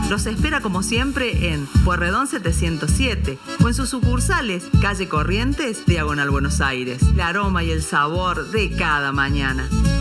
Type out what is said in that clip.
Los espera como siempre en Pueyrredón 707 o en sus sucursales, calle Corrientes, diagonal Buenos Aires. El aroma y el sabor de cada mañana.